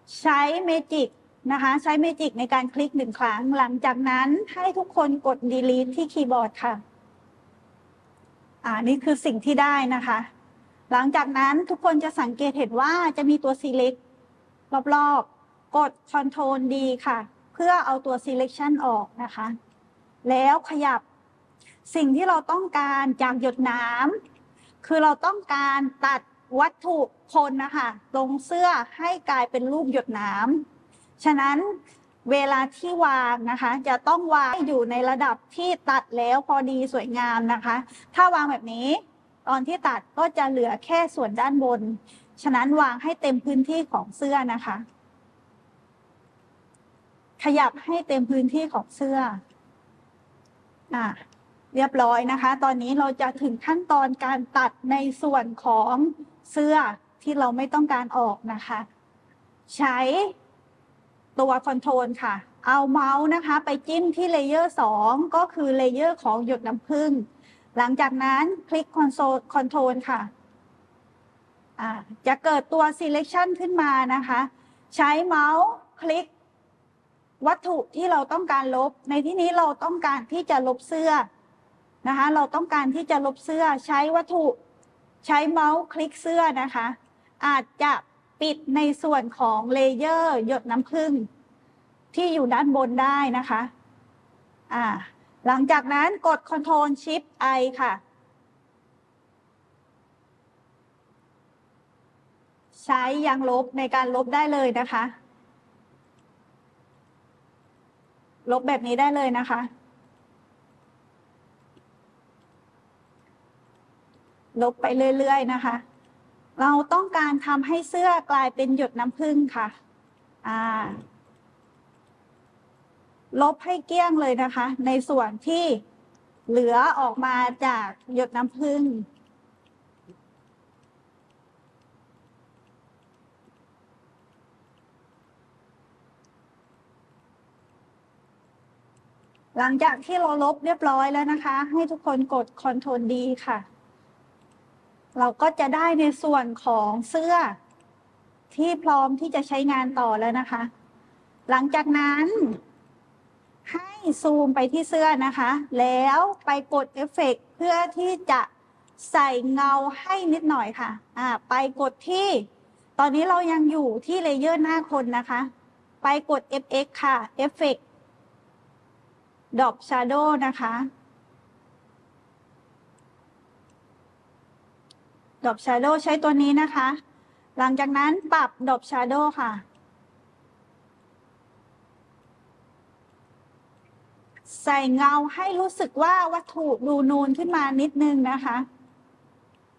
ใช้เมจิกนะคะใช้เมจิกในการคลิก1 ครั้งหลังจากนั้นให้ทุกคนกด delete ที่คีย์บอร์ดค่ะนี่คือสิ่งที่ได้นะคะหลังจากนั้นทุกคนจะสังเกตเห็นว่าจะมีตัว select รอบๆกด Ctrl D ค่ะเพื่อเอาตัว selection ออกนะคะแล้วขยับสิ่งที่เราต้องการจากหยดน้ำคือเราต้องการตัดวัตถุคนนะคะตรงเสื้อให้กลายเป็นรูปหยดน้ำฉะนั้นเวลาที่วางนะคะจะต้องวางอยู่ในระดับที่ตัดแล้วพอดีสวยงามนะคะถ้าวางแบบนี้ตอนที่ตัดก็จะเหลือแค่ส่วนด้านบนฉะนั้นวางให้เต็มพื้นที่ของเสื้อนะคะขยับให้เต็มพื้นที่ของเสื้อเรียบร้อยนะคะตอนนี้เราจะถึงขั้นตอนการตัดในส่วนของเสื้อที่เราไม่ต้องการออกนะคะใช้ตัวคอนโทรลค่ะเอาเมาส์นะคะไปจิ้มที่เลเยอร์2ก็คือเลเยอร์ของหยดน้ำผึ้งหลังจากนั้นคลิกคอนโทรลค่ะจะเกิดตัว selection ขึ้นมานะคะใช้เมาส์คลิกวัตถุที่เราต้องการลบในที่นี้เราต้องการที่จะลบเสื้อนะคะเราต้องการที่จะลบเสื้อใช้วัตถุใช้เมาส์คลิกเสื้อนะคะอาจจะปิดในส่วนของเลเยอร์หยดน้ำผึ้งที่อยู่ด้านบนได้นะคะหลังจากนั้นกด Ctrl Shift I ค่ะใช้ยางลบในการลบได้เลยนะคะลบแบบนี้ได้เลยนะคะลบไปเรื่อยๆนะคะเราต้องการทำให้เสื้อกลายเป็นหยดน้ำผึ้งค่ะลบให้เกลี้ยงเลยนะคะในส่วนที่เหลือออกมาจากหยดน้ำผึ้งหลังจากที่เราลบเรียบร้อยแล้วนะคะให้ทุกคนกด Ctrl D ค่ะเราก็จะได้ในส่วนของเสื้อที่พร้อมที่จะใช้งานต่อแล้วนะคะหลังจากนั้นให้ซูมไปที่เสื้อนะคะแล้วไปกดเอฟเฟกต์เพื่อที่จะใส่เงาให้นิดหน่อยค่ะไปกดที่ตอนนี้เรายังอยู่ที่เลเยอร์หน้าคนนะคะไปกด FX ค่ะเอฟเฟกต์ดรอปชาร์โดว์นะคะดรอปชาร์โดว์ใช้ตัวนี้นะคะหลังจากนั้นปรับดรอปชาร์โดว์ค่ะใส่เงาให้รู้สึกว่าวัตถุดูนูนขึ้นมานิดนึงนะคะ